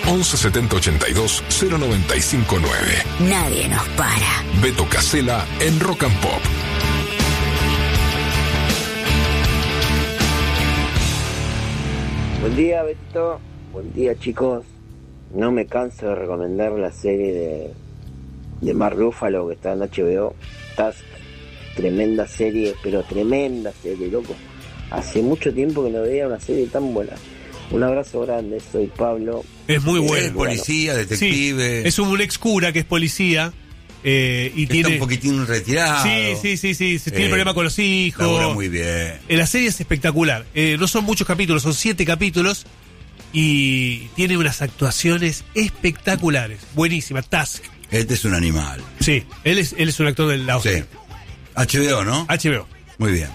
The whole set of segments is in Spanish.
11 70 82 0959. Nadie nos para. Beto Casella en Rock and Pop. Buen día, Beto. Buen día, chicos. No me canso de recomendar la serie de Mark Ruffalo que está en HBO. Task. Tremenda serie, pero tremenda serie, loco. Hace mucho tiempo que no veía una serie tan buena. Un abrazo grande, soy Pablo. Es muy bueno. Es policía, detective. Sí, es un ex cura que es policía. Y está tiene un poquitín retirado. Sí. Tiene problema con los hijos. Labura muy bien. La serie es espectacular. No son muchos capítulos, son 7 capítulos. Y tiene unas actuaciones espectaculares. Buenísima. Task. Este es un animal. Sí, él es un actor del lado. Sí. HBO, ¿no? HBO. Muy bien.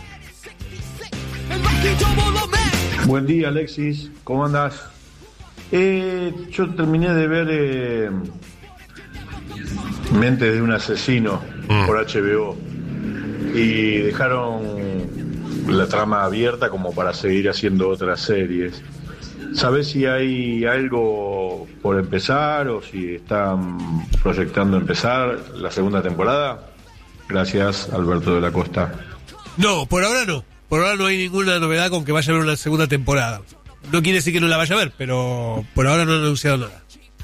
Buen día, Alexis. ¿Cómo andás? Yo terminé de ver Mentes de un asesino por HBO y dejaron la trama abierta como para seguir haciendo otras series. ¿Sabés si hay algo por empezar o si están proyectando empezar la segunda temporada? Gracias, Alberto de la Costa. No, por ahora no. Por ahora no hay ninguna novedad con que vaya a haber una segunda temporada. No quiere decir que no la vaya a ver, pero por ahora no han anunciado nada.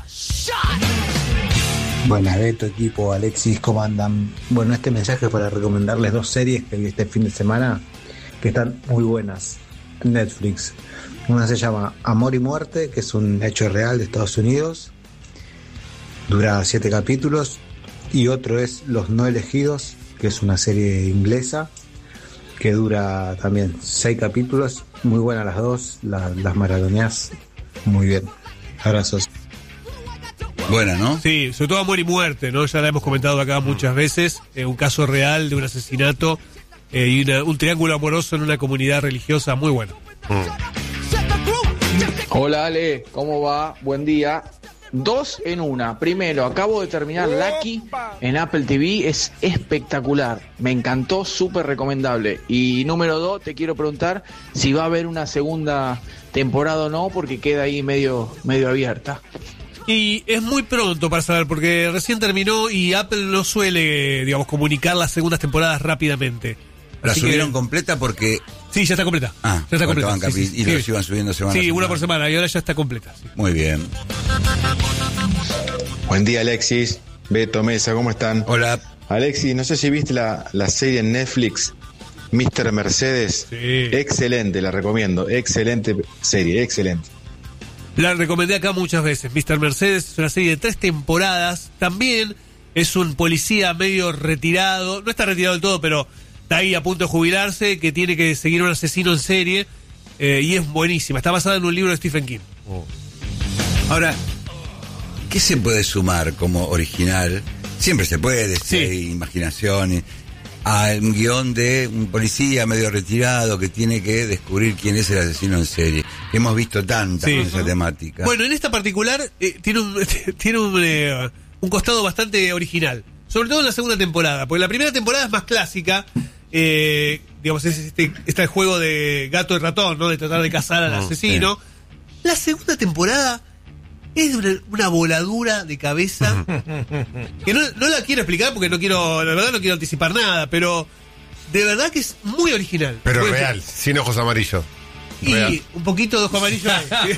Buenas, Beto, equipo, Alexis, ¿cómo andan? Bueno, este mensaje es para recomendarles 2 series que vi este fin de semana que están muy buenas en Netflix. Una se llama Amor y Muerte, que es un hecho real de Estados Unidos. Dura 7 capítulos. Y otro es Los No Elegidos, que es una serie inglesa que dura también 6 capítulos. Muy buenas las dos, las maratoneás muy bien. Abrazos. Buena, ¿no? Sí, sobre todo Amor y Muerte, ¿no? Ya la hemos comentado acá muchas veces. Un caso real de un asesinato y un triángulo amoroso en una comunidad religiosa muy bueno. Hola Ale, ¿cómo va? Buen día. 2 en 1. Primero, acabo de terminar Lucky en Apple TV, es espectacular. Me encantó, súper recomendable. Y número 2, te quiero preguntar si va a haber una segunda temporada o no, porque queda ahí medio abierta. Y es muy pronto para saber, porque recién terminó y Apple no suele, comunicar las segundas temporadas rápidamente. ¿La Así subieron que completa porque...? Sí, ya está completa. Ah, ya está completa. Y los iban subiendo semana a semana. Sí, una por semana y ahora ya está completa. Sí. Muy bien. Buen día, Alexis, Beto, Mesa, ¿cómo están? Hola. Alexis, no sé si viste la serie en Netflix, Mr. Mercedes. Sí. Excelente, la recomiendo. Excelente serie, excelente. La recomendé acá muchas veces. Mr. Mercedes es una serie de 3 temporadas. También es un policía medio retirado. No está retirado del todo, pero está ahí a punto de jubilarse, que tiene que seguir un asesino en serie. Y es buenísima. Está basada en un libro de Stephen King. Ahora, ¿qué se puede sumar como original? Siempre se puede, sí. Imaginación, a un guión de un policía medio retirado que tiene que descubrir quién es el asesino en serie. Hemos visto tantas con esa temática. Bueno, en esta particular tiene un costado bastante original. Sobre todo en la segunda temporada, porque la primera temporada es más clásica. Es este juego de gato y ratón, ¿no? De tratar de cazar al asesino. Sí. La segunda temporada es una voladura de cabeza que no la quiero explicar porque la verdad no quiero anticipar nada, pero de verdad que es muy original. Pero real, sin ojos amarillos. Y real. Un poquito de ojo amarillo.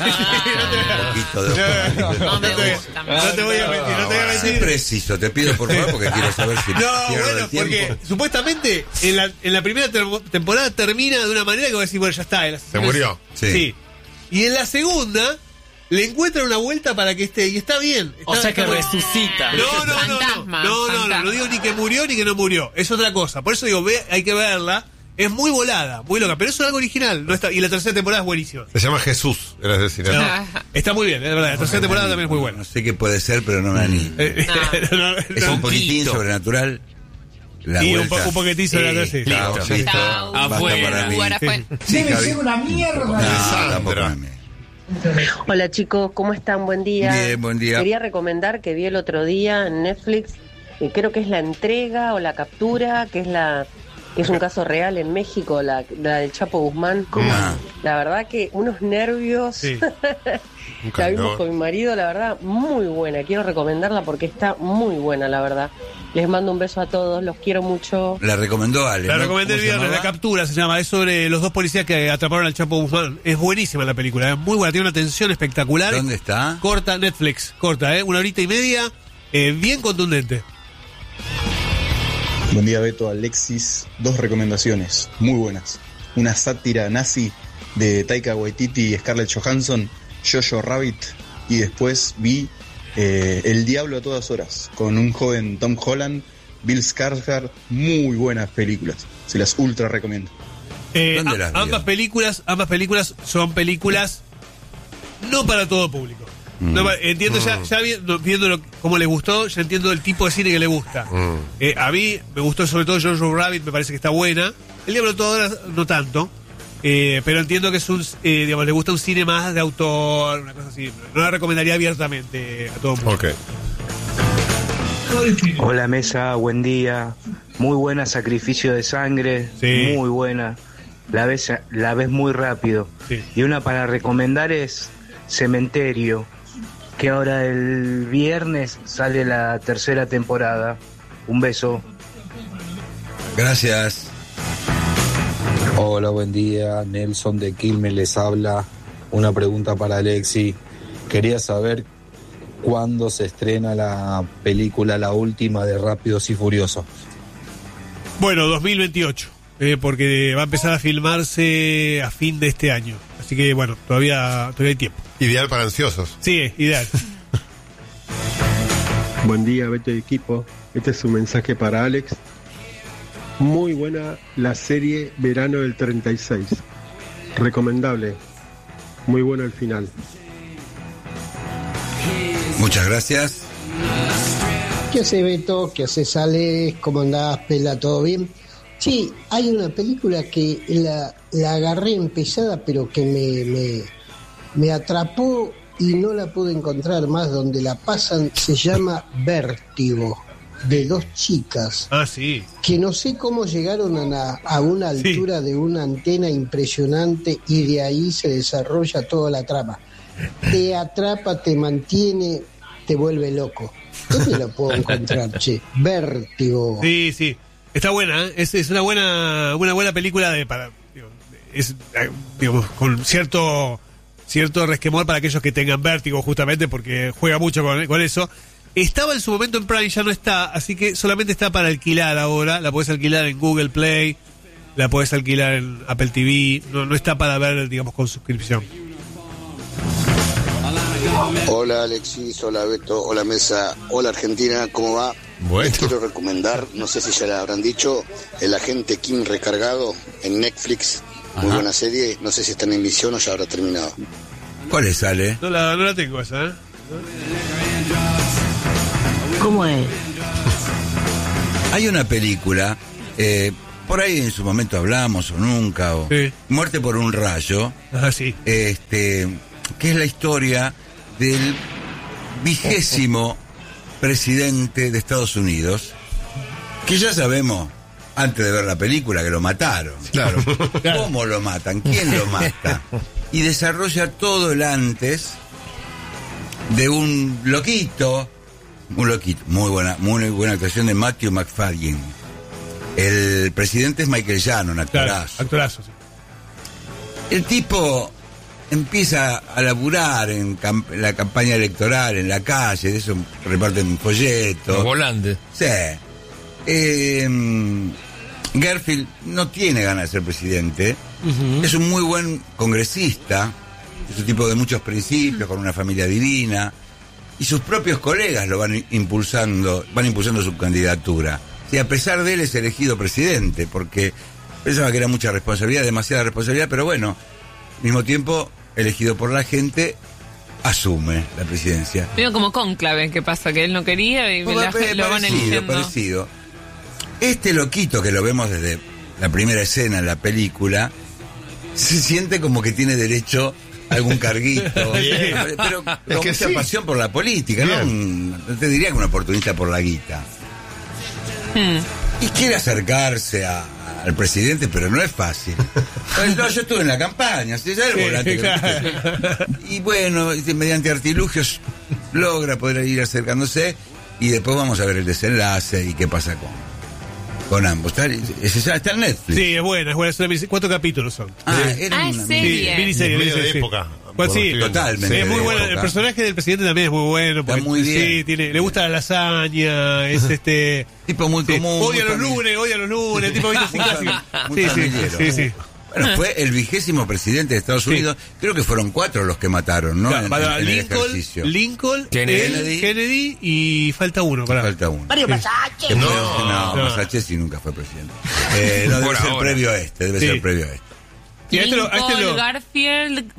No te voy a mentir. Sé preciso, te pido por favor porque quiero saber si porque supuestamente en la primera temporada termina de una manera que voy a decir, bueno, ya está. Se murió. Sí. Y en la segunda le encuentran una vuelta para que esté, y está bien. O sea que resucita. No digo ni que murió ni que no murió. Es otra cosa. Por eso digo, hay que verla. Es muy volada, muy loca, pero eso es algo original. No está, y la tercera temporada es buenísima. Se llama Jesús, eras decir. Está muy bien, es verdad. La tercera temporada también es muy buena. No sé qué puede ser, pero no me animo. Es un poquitín sobrenatural. Y un poquitín sobrenatural, sí. Listo. Afuera. Debe ser una mierda. Hola chicos, ¿cómo están? Buen día. Bien, buen día. Quería recomendar que vi el otro día en Netflix, creo que es La Entrega o La Captura, que es la que es un caso real en México, la del Chapo Guzmán. La verdad que unos nervios. Sí. La vimos con mi marido, la verdad, muy buena. Quiero recomendarla porque está muy buena, la verdad. Les mando un beso a todos, los quiero mucho. La recomendó Ale. La ¿no? recomendé el viernes, La Captura se llama. Es sobre los dos policías que atraparon al Chapo Guzmán. Es buenísima la película, es muy buena, tiene una tensión espectacular. ¿Dónde está? Corta, Netflix, corta, 1 horita y media, bien contundente. Buen día, Beto, Alexis. 2 recomendaciones muy buenas. Una sátira nazi de Taika Waititi y Scarlett Johansson, Jojo Rabbit, y después vi El Diablo a todas horas, con un joven Tom Holland, Bill Skarsgård. Muy buenas películas, se las ultra recomiendo. ¿Dónde las vio? Ambas películas son películas no para todo público. No, entiendo ya viendo cómo le gustó, ya entiendo el tipo de cine que le gusta. A mí me gustó sobre todo Jojo Rabbit, me parece que está buena. El Diablo todavía no tanto, pero entiendo que es un, digamos, le gusta un cine más de autor, una cosa así. No la recomendaría abiertamente a todo el mundo. Ok. Hola mesa, buen día. Muy buena, Sacrificio de Sangre, Sí. muy buena. La ves muy rápido. Sí. Y una para recomendar es Cementerio, que ahora el viernes sale la 3ª temporada. Un beso. Gracias. Hola, buen día. Nelson de Quilmes les habla. Una pregunta para Alexi. Quería saber cuándo se estrena la película, la última de Rápidos y Furiosos. Bueno, 2028, porque va a empezar a filmarse a fin de este año. Así que bueno, todavía hay tiempo. Ideal para ansiosos. Sí, ideal. Buen día, Beto y equipo. Este es un mensaje para Alex. Muy buena la serie Verano del 36. Recomendable. Muy bueno el final. Muchas gracias. ¿Qué hace Beto? ¿Qué haces Alex? ¿Cómo andás, Pela? ¿Todo bien? Sí, hay una película que la agarré empezada, pero que me atrapó y no la pude encontrar más donde la pasan. Se llama Vértigo, de 2 chicas. Ah, sí. Que no sé cómo llegaron a una altura de una antena impresionante y de ahí se desarrolla toda la trama. Te atrapa, te mantiene, te vuelve loco. ¿Dónde lo puedo encontrar, che? Vértigo. Sí, sí. Está buena, ¿eh? Es una buena película digamos, con cierto resquemor para aquellos que tengan vértigo, justamente porque juega mucho con eso. Estaba en su momento en Prime, ya no está, así que solamente está para alquilar ahora. La podés alquilar en Google Play, la podés alquilar en Apple TV, no está para ver, digamos, con suscripción. Hola Alexis, hola Beto, hola Mesa, hola Argentina, ¿cómo va? Bueno. Les quiero recomendar, no sé si ya la habrán dicho, El Agente Kim Recargado en Netflix. Muy Ajá. buena serie, no sé si está en emisión o ya habrá terminado. ¿Cuál es, Ale? No la tengo esa, ¿eh? ¿Cómo es? Hay una película, por ahí en su momento hablamos o nunca, o Sí. Muerte por un rayo, Ah, sí. que es la historia del 20º presidente de Estados Unidos, que ya sabemos, antes de ver la película, que lo mataron. Claro. ¿Cómo lo matan? ¿Quién lo mata? Y desarrolla todo el antes de un loquito, muy buena actuación de Matthew McFadden. El presidente es Michael Shannon, actorazo. Claro, actorazo, sí. El tipo empieza a laburar en la campaña electoral, en la calle, de eso reparten folletos. Los volantes. Sí. Garfield no tiene ganas de ser presidente. Uh-huh. Es un muy buen congresista. Es un tipo de muchos principios, con una familia divina. Y sus propios colegas lo van impulsando su candidatura. Y a pesar de él es elegido presidente, porque pensaba que era mucha responsabilidad, demasiada responsabilidad, pero bueno, al mismo tiempo, elegido por la gente, asume la presidencia. Digo como cónclave, ¿qué pasa? Que él no quería y lo van eligiendo. Parecido. Este loquito que lo vemos desde la primera escena en la película, se siente como que tiene derecho a algún carguito, pero con mucha pasión por la política, ¿no? No te diría que un oportunista por la guita. Y quiere acercarse a al presidente, pero no es fácil. No, yo estuve en la campaña, ¿sí? ¿Sabes el volante? Claro. Y bueno, mediante artilugios logra poder ir acercándose y después vamos a ver el desenlace y qué pasa con ambos. Está en Netflix. Sí, es buena, es una 4 capítulos son. Es serie. Miniserie. Medio de época. Sí, totalmente. Sí, es muy bueno. El personaje del presidente también es muy bueno. Está muy bien. Sí, le gusta la lasaña, es tipo muy común. Odia los lunes, tipo viste clásico. Sí. Bueno, fue el 20º presidente de Estados Unidos. Creo que fueron 4 los que mataron, ¿no? Claro, en el ejercicio. Lincoln, Kennedy y falta uno. Mario Pasache. No, Pasache sí nunca fue presidente. Debe ser previo a este. Y Lincoln, Garfield,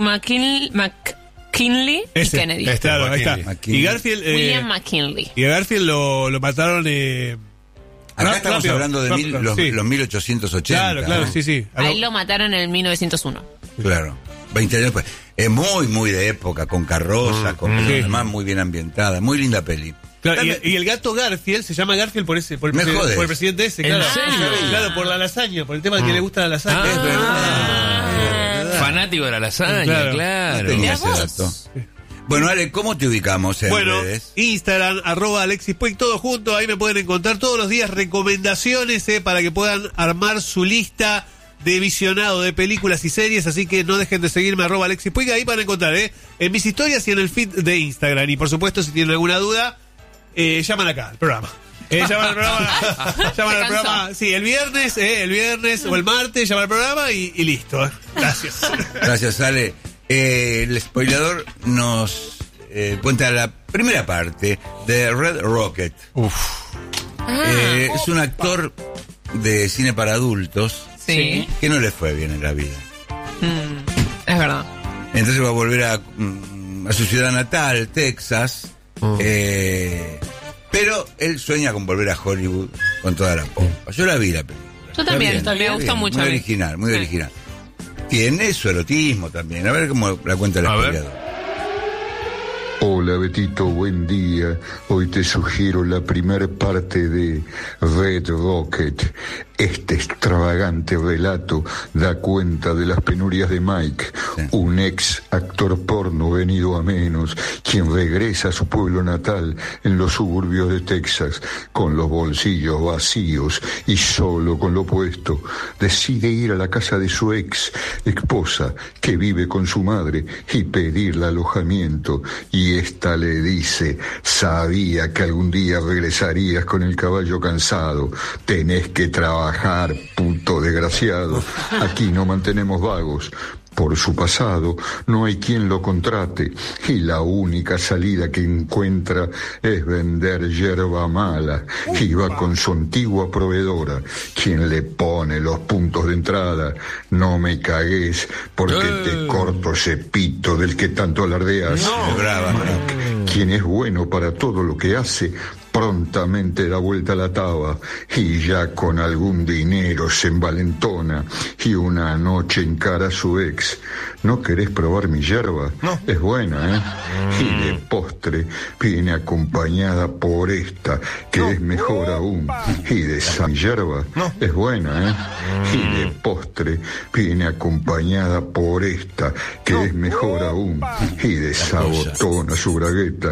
McKinley y Kennedy. Claro, ahí está. Y Garfield, William McKinley. Y a Garfield lo mataron. Acá estamos hablando de los 1880. Claro, sí. Ahí lo mataron en el 1901. Claro, 20 años después. Es muy de época, con carrozas, además muy bien ambientada, muy linda peli. Claro, y el gato Garfield se llama Garfield por el presidente ese, claro. Claro, por la lasaña, por el tema de que le gusta la lasaña. Es verdad. Fanático de la lasaña, claro. No tenía ese dato. Bueno, Ale, ¿cómo te ubicamos en redes? Instagram, @AlexisPuig, todo junto, ahí me pueden encontrar todos los días recomendaciones para que puedan armar su lista de visionado de películas y series, así que no dejen de seguirme @AlexisPuig, ahí van a encontrar en mis historias y en el feed de Instagram. Y por supuesto, si tienen alguna duda, llaman acá al programa. Llaman al programa, sí, el viernes o el martes, llaman al programa y listo. Gracias. Gracias, Ale. El spoilador nos cuenta la primera parte de Red Rocket. Es un actor de cine para adultos que no le fue bien en la vida. Es verdad. Entonces va a volver a su ciudad natal, Texas. Pero él sueña con volver a Hollywood con toda la pompa. Yo la vi la película. Yo también, me gustó mucho. Muy original, muy original. Tiene su erotismo también. A ver cómo la cuenta el spoilador. Hola Betito, buen día. Hoy te sugiero la primer parte de Red Rocket. Este extravagante relato da cuenta de las penurias de Mike, un ex actor porno venido a menos, quien regresa a su pueblo natal en los suburbios de Texas, con los bolsillos vacíos y solo con lo puesto. Decide ir a la casa de su ex esposa, que vive con su madre, y pedirle alojamiento. Y esta le dice: sabía que algún día regresarías con el caballo cansado, tenés que trabajar, puto desgraciado, aquí no mantenemos vagos. Por su pasado no hay quien lo contrate y la única salida que encuentra es vender yerba mala, y va con su antigua proveedora, quien le pone los puntos de entrada. No me cagues porque te corto ese pito del que tanto alardeas. Brava, quien es bueno para todo lo que hace, prontamente da vuelta a la taba y ya con algún dinero se envalentona y una noche encara a su ex. ¿No querés probar mi yerba? No. Es buena, ¿eh? Y de postre viene acompañada por esta, que es mejor aún. Y de esa yerba es buena, ¿eh? Y de postre viene acompañada por esta, que es mejor aún. Y de esa botona su bragueta